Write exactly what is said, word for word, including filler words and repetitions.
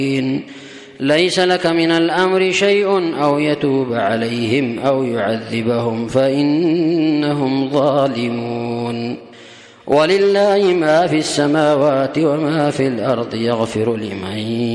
ليس لك من الأمر شيء أو يتوب عليهم أو يعذبهم فإنهم ظالمون. ولله ما في السماوات وما في الأرض يغفر لمن